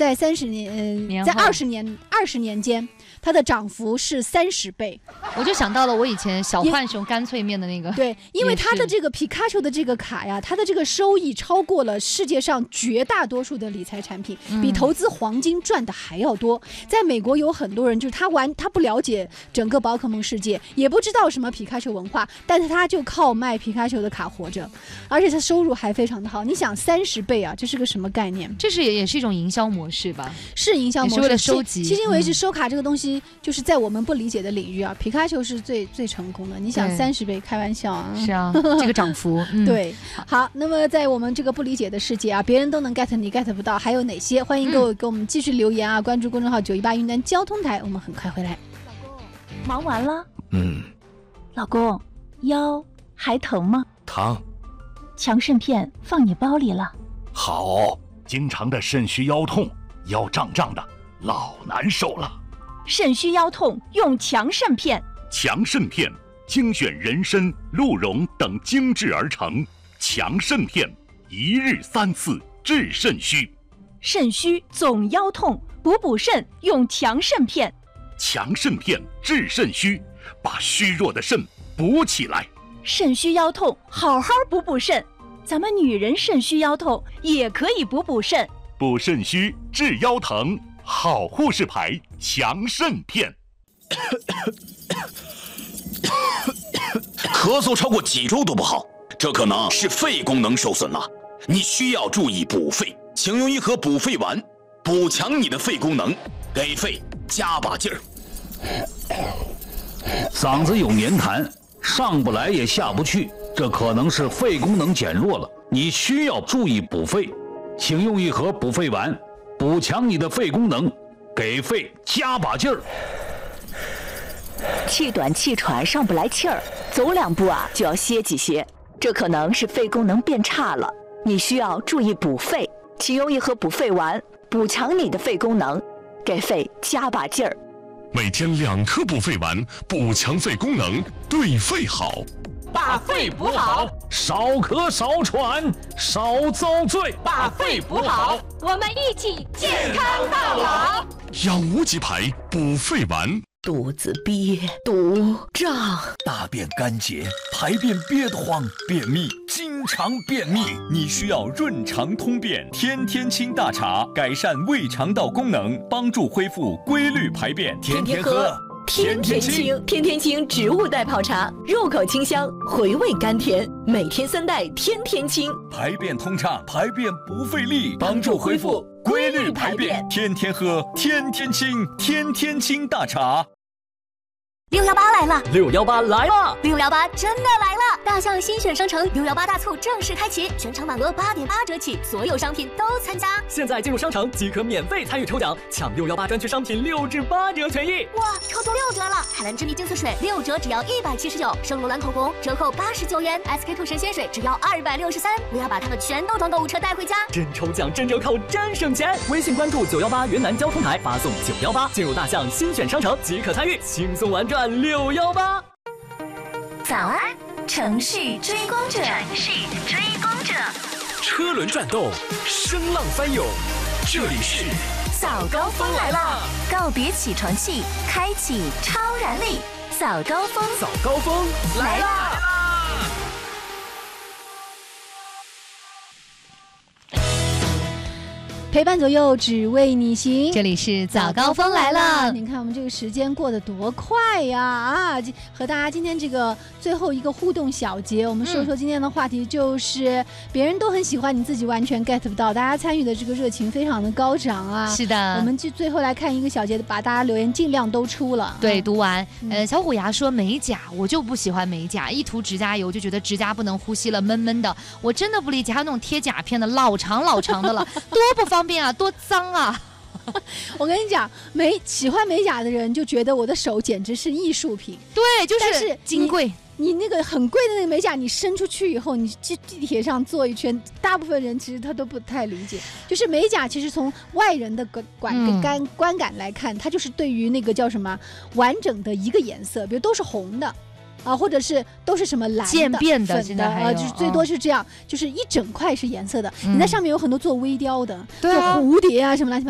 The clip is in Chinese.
在20年间，它的涨幅是30倍。 我就想到了我以前小浣熊干脆面的那个。 对，因为它的这个皮卡丘的这个卡呀，它的这个收益超过了世界上绝大多数的理财产品，比投资黄金赚的还要多。在美国有很多人就是他不了解整个宝可梦世界，也不知道什么皮卡丘文化，但是他就靠卖皮卡丘的卡活着，而且他收入还非常的好。你想30倍啊，这是个什么概念？ 这是也是一种营销模式吧？ 是营销模式， 也是为了收集。 迄今为止，收卡这个东西，就是在我们不理解的领域啊，皮卡丘是最成功的。你想30倍，开玩笑啊？ 是啊，这个涨幅。 对，好，那么在我们这个不理解的世界啊，别人都能 get 你 get 不到，还有哪些？欢迎各位给我们继续留言啊！关注公众号918云南交通台，我们很快回来。 忙完了？老公，腰还疼吗？ 疼。 强肾片放你包里了。 好，经常的肾虚腰痛，腰胀胀的，老难受了。 肾虚腰痛用强肾片。 强肾片精选人参、鹿茸等精制而成，强肾片一日3次治肾虚。 肾虚总腰痛，补肾用强肾片。 强肾片治肾虚，把虚弱的肾补起来。 肾虚腰痛，好好补肾。咱们女人肾虚腰痛也可以补肾。 补肾虚治腰疼，好护士牌强肾片。 咳嗽超过几周都不好，这可能是肺功能受损了，你需要注意补肺。请用一盒补肺丸，补强你的肺功能，给肺加把劲儿。 嗓子有黏痰，上不来也下不去，这可能是肺功能减弱了，你需要注意补肺。请用一盒补肺丸，补强你的肺功能，给肺加把劲儿。 气短气喘上不来气儿，走2步啊就要歇几歇，这可能是肺功能变差了，你需要注意补肺。请用一盒补肺丸，补强你的肺功能，给肺加把劲儿。 每天2颗补肺丸，补强肺功能，对肺好。 把肺补好， 少咳少喘少遭罪。 把肺补好，我们一起健康到老。 养无极牌补肺丸。 肚子憋、肚胀、 大便干结、排便憋得慌、便秘、经常便秘，你需要润肠通便天天清大茶，改善胃肠道功能，帮助恢复规律排便。天天喝天天清，天天清植物代泡茶，入口清香，回味甘甜，每天3袋天天清， 排便通畅，排便不费力，帮助恢复规律排便。天天喝天天清，天天清大茶。 618来了 ！618来了 ！618真的来了！大象新选商城618大促正式开启，全场满额8.8折起，所有商品都参加。 现在进入商城即可免费参与抽奖，抢618专区商品6至8折权益！ 哇，抽中6折了！海蓝之谜净色水6折只要179，圣罗兰口红折扣89元，SK2神仙水只要263。我要把它们全都装购物车带回家。 真抽奖真折扣真省钱！微信关注918云南交通台，发送918进入大象新选商城即可参与，轻松玩转618。 早安，城市追光者。 车轮转动，声浪翻涌，这里是早高峰来了，告别起床气，开启超燃力，早高峰， 早高峰来啦！ 陪伴左右，只为你行。 这里是早高峰来了。 你看我们这个时间过得多快呀！啊，和大家今天这个最后一个互动小节，我们说说今天的话题，就是别人都很喜欢，你自己完全 get 不到。大家参与的这个热情非常的高涨啊！ 是的， 我们就最后来看一个小节，把大家留言尽量都出了。 对，读完。小虎牙说美甲，我就不喜欢美甲，一涂指甲油就觉得指甲不能呼吸了，闷闷的。我真的不理解，还有那种贴甲片的，老长的了，多不方便啊，多脏啊！ 我跟你讲，喜欢美甲的人就觉得我的手简直是艺术品， 对，就是金贵。 你那个很贵的那个美甲，你伸出去以后，你去地铁上坐一圈，大部分人其实他都不太理解。就是美甲其实从外人的观感来看，它就是对于那个叫什么完整的一个颜色，比如都是红的。啊，或者是都是什么蓝的、 渐变的， 粉的，就是最多是这样，就是一整块是颜色的。你在上面有很多做微雕的，做蝴蝶啊什么乱七八糟。